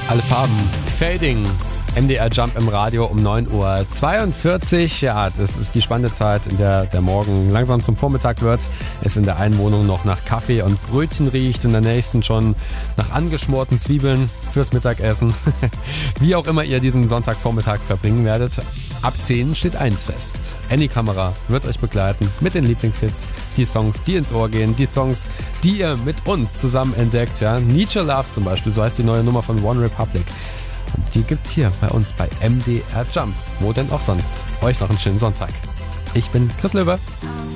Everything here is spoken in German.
Alle Farben. Fading. MDR Jump im Radio um 9:42 Uhr. Ja, das ist die spannende Zeit, in der der Morgen langsam zum Vormittag wird. Es in der einen Wohnung noch nach Kaffee und Brötchen riecht, in der nächsten schon nach angeschmorten Zwiebeln fürs Mittagessen. Wie auch immer ihr diesen Sonntagvormittag verbringen werdet, ab 10 steht eins fest. Any Kamera wird euch begleiten mit den Lieblingshits, die Songs, die ins Ohr gehen, die Songs, die ihr mit uns zusammen entdeckt. Ja? Need Your Love zum Beispiel, so heißt die neue Nummer von One Republic. Und die gibt's hier bei uns bei MDR Jump. Wo denn auch sonst. Euch noch einen schönen Sonntag. Ich bin Chris Löwe.